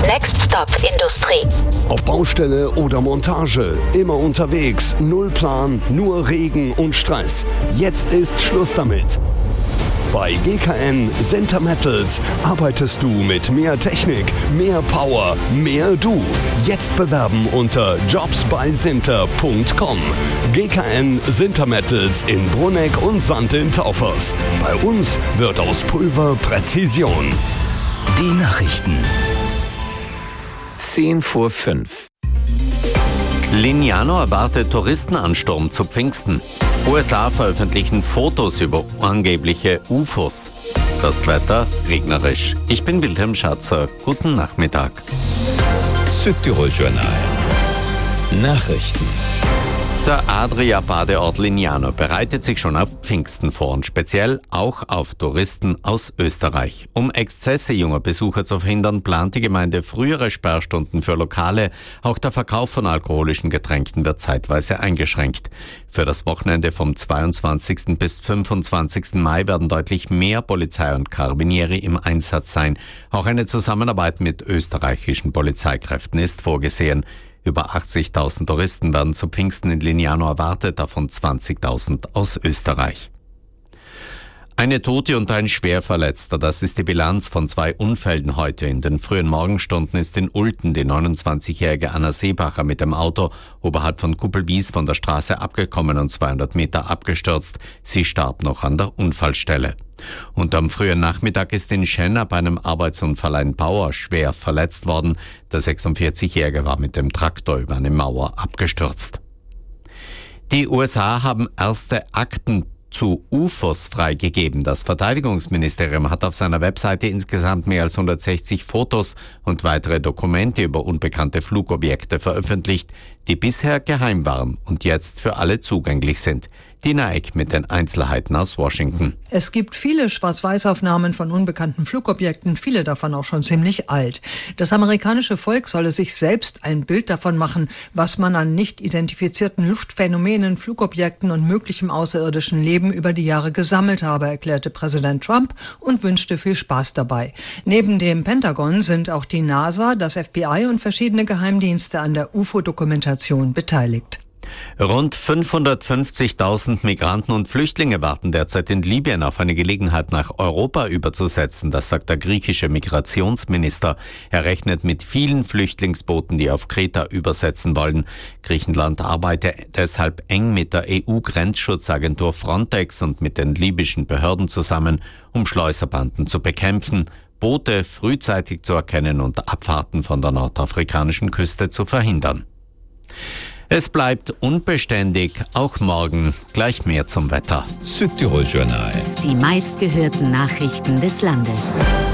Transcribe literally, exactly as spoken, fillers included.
Next Stop Industrie. Ob Baustelle oder Montage, immer unterwegs, null Plan, nur Regen und Stress. Jetzt ist Schluss damit. Bei G K N Sinter Metals arbeitest du mit mehr Technik, mehr Power, mehr du. Jetzt bewerben unter jobs bei sinter punkt com. G K N Sinter Metals in Brunegg und Sand in Taufers. Bei uns wird aus Pulver Präzision. Die Nachrichten. Zehn vor fünf. Lignano erwartet Touristenansturm zu Pfingsten. U S A veröffentlichen Fotos über angebliche U F Os. Das Wetter regnerisch. Ich bin Wilhelm Schatzer. Guten Nachmittag. Südtirol Journal. Nachrichten. Der Adria-Badeort Lignano bereitet sich schon auf Pfingsten vor und speziell auch auf Touristen aus Österreich. Um Exzesse junger Besucher zu verhindern, plant die Gemeinde frühere Sperrstunden für Lokale. Auch der Verkauf von alkoholischen Getränken wird zeitweise eingeschränkt. Für das Wochenende vom zweiundzwanzigsten bis fünfundzwanzigsten Mai werden deutlich mehr Polizei und Carabinieri im Einsatz sein. Auch eine Zusammenarbeit mit österreichischen Polizeikräften ist vorgesehen. Über achtzigtausend Touristen werden zu Pfingsten in Lignano erwartet, davon zwanzigtausend aus Österreich. Eine Tote und ein Schwerverletzter, das ist die Bilanz von zwei Unfällen heute. In den frühen Morgenstunden ist in Ulten die neunundzwanzigjährige Anna Seebacher mit dem Auto oberhalb von Kuppelwies von der Straße abgekommen und zweihundert Meter abgestürzt. Sie starb noch an der Unfallstelle. Und am frühen Nachmittag ist in Schenna bei einem Arbeitsunfall ein Bauer schwer verletzt worden. Der sechsundvierzigjährige war mit dem Traktor über eine Mauer abgestürzt. Die U S A haben erste Akten zu U F Os freigegeben. Das Verteidigungsministerium hat auf seiner Webseite insgesamt mehr als hundertsechzig Fotos und weitere Dokumente über unbekannte Flugobjekte veröffentlicht, die bisher geheim waren und jetzt für alle zugänglich sind. Dina Eck mit den Einzelheiten aus Washington. Es gibt viele Schwarz-Weiß-Aufnahmen von unbekannten Flugobjekten, viele davon auch schon ziemlich alt. Das amerikanische Volk solle sich selbst ein Bild davon machen, was man an nicht identifizierten Luftphänomenen, Flugobjekten und möglichem außerirdischen Leben über die Jahre gesammelt habe, erklärte Präsident Trump und wünschte viel Spaß dabei. Neben dem Pentagon sind auch die NASA, das F B I und verschiedene Geheimdienste an der U F O-Dokumentation beteiligt. Rund fünfhundertfünfzigtausend Migranten und Flüchtlinge warten derzeit in Libyen auf eine Gelegenheit, nach Europa überzusetzen. Das sagt der griechische Migrationsminister. Er rechnet mit vielen Flüchtlingsbooten, die auf Kreta übersetzen wollen. Griechenland arbeitet deshalb eng mit der E U-Grenzschutzagentur Frontex und mit den libyschen Behörden zusammen, um Schleuserbanden zu bekämpfen, Boote frühzeitig zu erkennen und Abfahrten von der nordafrikanischen Küste zu verhindern. Es bleibt unbeständig, auch morgen. Gleich mehr zum Wetter. Südtirol Journal. Die meistgehörten Nachrichten des Landes.